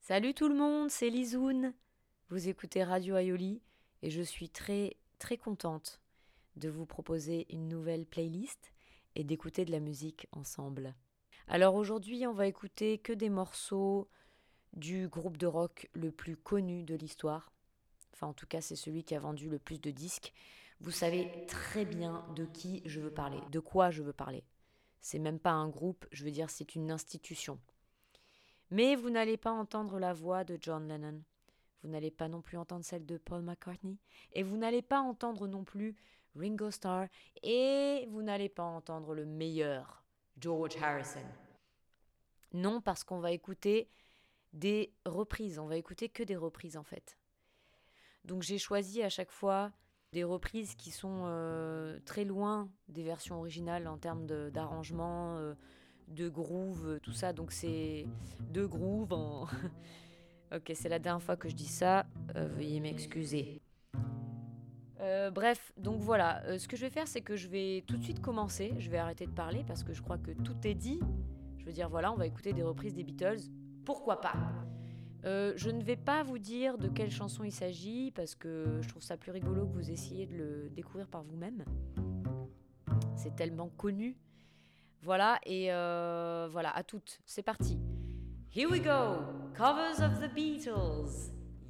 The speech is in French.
Salut tout le monde, c'est Lizoun. Vous écoutez Radio Aioli et je suis très très contente de vous proposer une nouvelle playlist et d'écouter de la musique ensemble. Alors aujourd'hui, on va écouter que des morceaux du groupe de rock le plus connu de l'histoire. Enfin, en tout cas, c'est celui qui a vendu le plus de disques. Vous savez très bien de qui je veux parler, de quoi je veux parler. C'est même pas un groupe, je veux dire, c'est une institution. Mais vous n'allez pas entendre la voix de John Lennon. Vous n'allez pas non plus entendre celle de Paul McCartney. Et vous n'allez pas entendre non plus Ringo Starr. Et vous n'allez pas entendre le meilleur, George Harrison. Non, parce qu'on va écouter des reprises. On va écouter que des reprises en fait. Donc j'ai choisi à chaque fois des reprises qui sont très loin des versions originales en termes d'arrangement, de groove, tout ça. Donc c'est de groove en... Ok, c'est la dernière fois que je dis ça. Veuillez m'excuser. Bref, donc voilà. Ce que je vais faire, c'est que je vais tout de suite commencer. Je vais arrêter de parler parce que je crois que tout est dit. Je veux dire, voilà, on va écouter des reprises des Beatles. Pourquoi pas? Je ne vais pas vous dire de quelle chanson il s'agit parce que je trouve ça plus rigolo que vous essayiez de le découvrir par vous-même. C'est tellement connu. Voilà, et voilà, à toutes. C'est parti. Here we go! Covers of the Beatles.